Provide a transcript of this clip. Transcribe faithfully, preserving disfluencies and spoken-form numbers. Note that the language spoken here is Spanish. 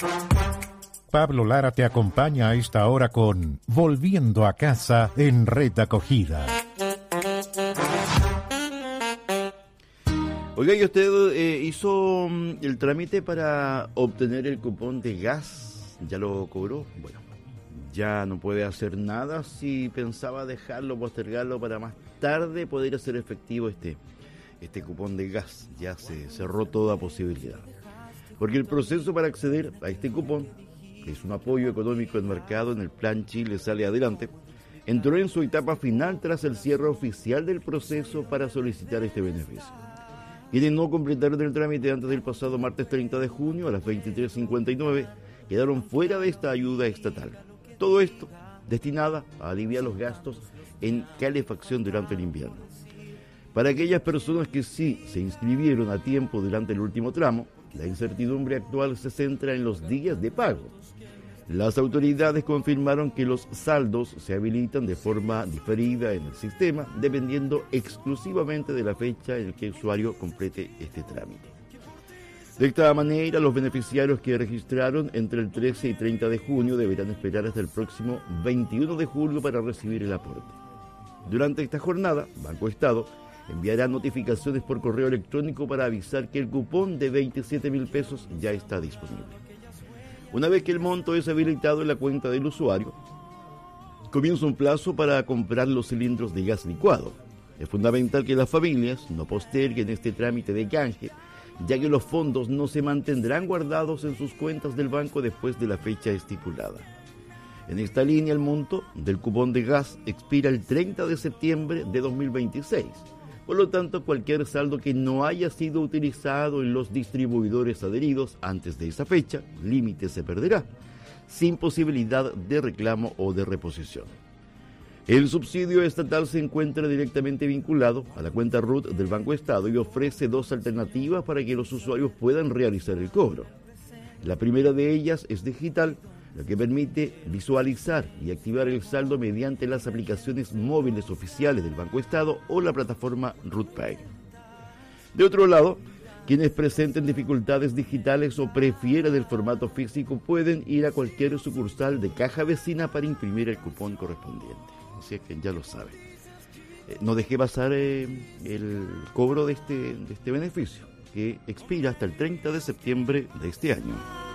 Pablo Lara te acompaña a esta hora con Volviendo a Casa en Red Acogida. Oiga, ¿y usted eh, hizo um, el trámite para obtener el cupón de gas? ¿Ya lo cobró? Bueno, ya no puede hacer nada. Si pensaba dejarlo, postergarlo para más tarde, poder hacer efectivo este, este cupón de gas. Ya se cerró toda posibilidad. Porque el proceso para acceder a este cupón, que es un apoyo económico enmarcado en el Plan Chile Sale Adelante, entró en su etapa final tras el cierre oficial del proceso para solicitar este beneficio. Quienes no completaron el trámite antes del pasado martes treinta de junio a las veintitrés cincuenta y nueve quedaron fuera de esta ayuda estatal. Todo esto destinada a aliviar los gastos en calefacción durante el invierno. Para aquellas personas que sí se inscribieron a tiempo durante el último tramo, la incertidumbre actual se centra en los días de pago. Las autoridades confirmaron que los saldos se habilitan de forma diferida en el sistema, dependiendo exclusivamente de la fecha en que el usuario complete este trámite. De esta manera, los beneficiarios que registraron entre el trece y treinta de junio deberán esperar hasta el próximo veintiuno de julio para recibir el aporte. Durante esta jornada, Banco Estado enviará notificaciones por correo electrónico para avisar que el cupón de veintisiete mil pesos ya está disponible. Una vez que el monto es habilitado en la cuenta del usuario, comienza un plazo para comprar los cilindros de gas licuado. Es fundamental que las familias no posterguen este trámite de canje, ya que los fondos no se mantendrán guardados en sus cuentas del banco después de la fecha estipulada. En esta línea, el monto del cupón de gas expira el treinta de septiembre de dos mil veintiséis. Por lo tanto, cualquier saldo que no haya sido utilizado en los distribuidores adheridos antes de esa fecha, límite se perderá, sin posibilidad de reclamo o de reposición. El subsidio estatal se encuentra directamente vinculado a la cuenta R U T del Banco Estado y ofrece dos alternativas para que los usuarios puedan realizar el cobro. La primera de ellas es digital, lo que permite visualizar y activar el saldo mediante las aplicaciones móviles oficiales del Banco Estado o la plataforma R U T Pay. De otro lado, quienes presenten dificultades digitales o prefieran el formato físico pueden ir a cualquier sucursal de Caja Vecina para imprimir el cupón correspondiente. Así es que ya lo saben. Eh, no dejé pasar eh, el cobro de este, de este beneficio, que expira hasta el treinta de septiembre de este año.